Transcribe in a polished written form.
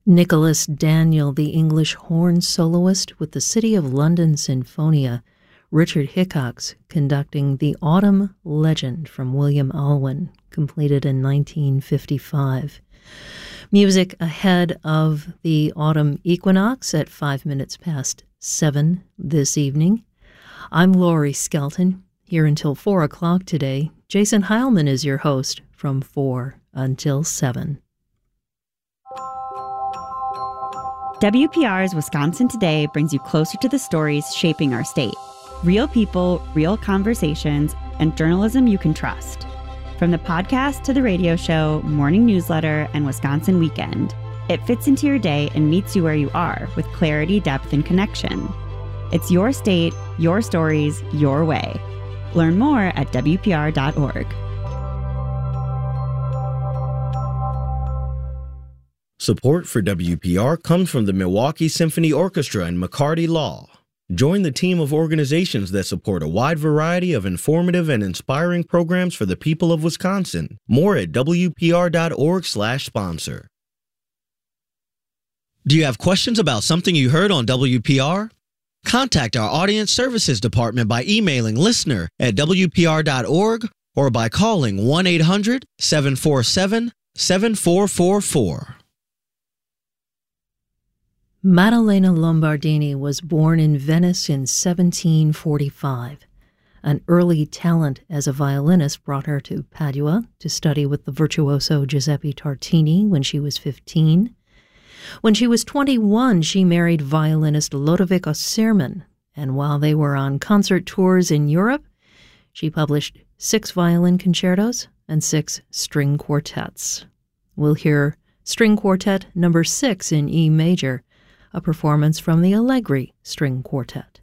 Nicholas Daniel, the English horn soloist with the City of London Sinfonia. Richard Hickox conducting The Autumn Legend from William Alwyn, completed in 1955. Music ahead of the autumn equinox at 7:05 this evening. I'm Laurie Skelton, here until 4 o'clock today. Jason Heilman is your host from 4 until 7. WPR's Wisconsin Today brings you closer to the stories shaping our state. Real people, real conversations, and journalism you can trust. From the podcast to the radio show, morning newsletter, and Wisconsin Weekend, it fits into your day and meets you where you are with clarity, depth, and connection. It's your state, your stories, your way. Learn more at WPR.org. Support for WPR comes from the Milwaukee Symphony Orchestra and McCarty Law. Join the team of organizations that support a wide variety of informative and inspiring programs for the people of Wisconsin. More at WPR.org/sponsor. Do you have questions about something you heard on WPR? Contact our Audience Services Department by emailing listener@WPR.org or by calling 1-800-747-7444. Maddalena Lombardini was born in Venice in 1745. An early talent as a violinist brought her to Padua to study with the virtuoso Giuseppe Tartini when she was 15. When she was 21, she married violinist Lodovico Sirman, and while they were on concert tours in Europe, she published 6 violin concertos and 6 string quartets. We'll hear String Quartet No. 6 in E major, a performance from the Allegri String Quartet.